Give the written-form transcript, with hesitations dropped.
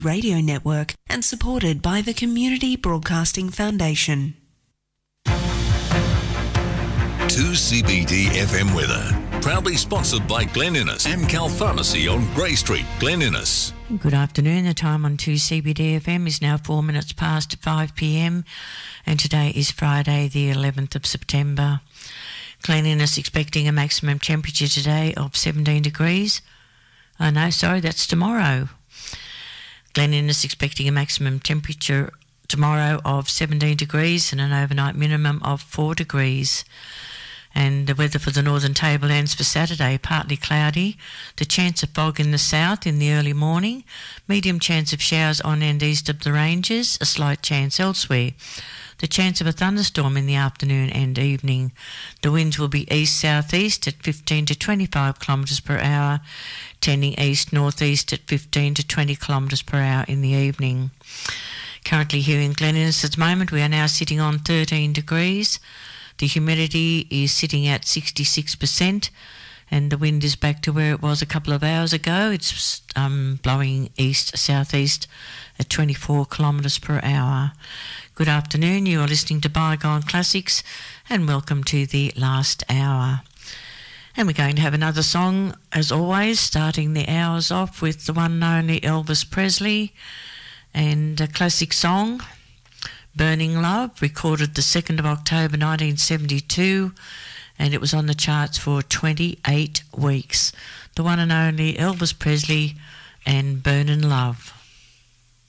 Radio Network and supported by the Community Broadcasting Foundation. 2CBD FM weather. Proudly sponsored by Glen Innes, Amcal Pharmacy on Grey Street, Glen Innes. Good afternoon. The time on 2CBD FM is now 4 minutes past 5 p.m. and today is Friday the 11th of September. Glen Innes expecting a maximum temperature today of 17 degrees. Oh no, sorry, that's tomorrow. Glen Innes expecting a maximum temperature tomorrow of 17 degrees and an overnight minimum of 4 degrees. And the weather for the Northern Tablelands for Saturday, partly cloudy, the chance of fog in the south in the early morning, medium chance of showers on and east of the ranges, a slight chance elsewhere. The chance of a thunderstorm in the afternoon and evening. The winds will be east-southeast at 15 to 25 kilometres per hour, tending east-northeast at 15 to 20 kilometres per hour in the evening. Currently here in Glen Innes at the moment, we are now sitting on 13 degrees. The humidity is sitting at 66%, and the wind is back to where it was a couple of hours ago. It's blowing east-southeast at 24 kilometres per hour. Good afternoon. You are listening to Bygone Classics, and welcome to the last hour. And we're going to have another song, as always, starting the hours off with the one and only Elvis Presley, and a classic song, Burning Love, recorded the 2nd of October 1972, and it was on the charts for 28 weeks. The one and only Elvis Presley and Burning Love.